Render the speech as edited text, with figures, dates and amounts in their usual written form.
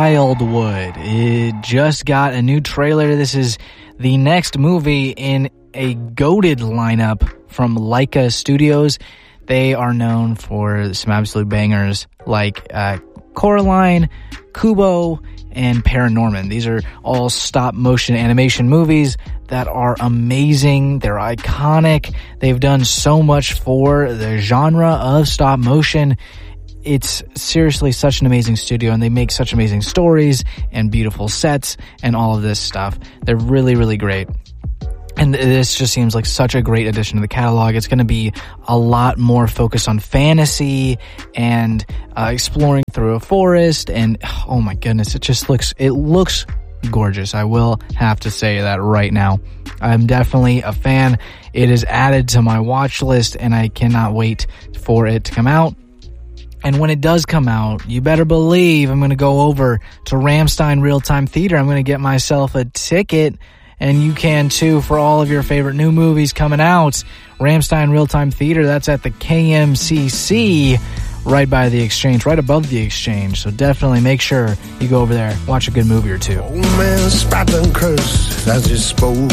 Wildwood. It just got a new trailer. This is the next movie in a goated lineup from Laika Studios. They are known for some absolute bangers like Coraline, Kubo, and Paranorman. These are all stop-motion animation movies that are amazing. They're iconic. They've done so much for the genre of stop-motion. It's seriously such an amazing studio, and they make such amazing stories and beautiful sets and all of this stuff. They're really, really great. And this just seems like such a great addition to the catalog. It's going to be a lot more focused on fantasy and exploring through a forest. And oh my goodness, it looks gorgeous. I will have to say that right now. I'm definitely a fan. It is added to my watch list, and I cannot wait for it to come out. And when it does come out, you better believe I'm going to go over to Ramstein Real Time Theater. I'm going to get myself a ticket. And you can too for all of your favorite new movies coming out. Ramstein Real Time Theater, that's at the KMCC, right by the Exchange, right above the Exchange. So definitely make sure you go over there, watch a good movie or two. Old man spat and cursed as he spoke.